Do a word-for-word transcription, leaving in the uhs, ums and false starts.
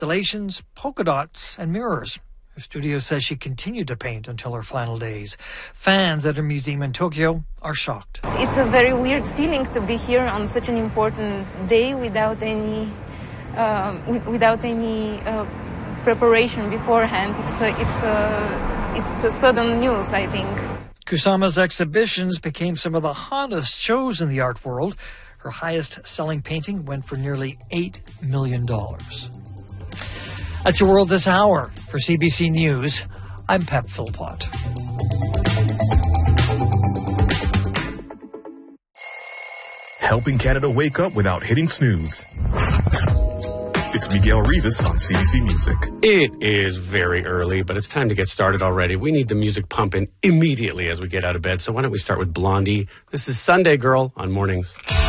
Installations, polka dots, and mirrors. Her studio says she continued to paint until her final days. Fans at her museum in Tokyo are shocked. It's a very weird feeling to be here on such an important day without any, uh, without any uh, preparation beforehand. It's a, it's a, it's a sudden news, I think. Kusama's exhibitions became some of the hottest shows in the art world. Her highest-selling painting went for nearly eight million dollars. That's your world this hour. For C B C News, I'm Pep Philpott. Helping Canada wake up without hitting snooze. It's Miguel Rivas on C B C Music. It is very early, but it's time to get started already. We need the music pumping immediately as we get out of bed. So why don't we start with Blondie? This is Sunday Girl on Mornings.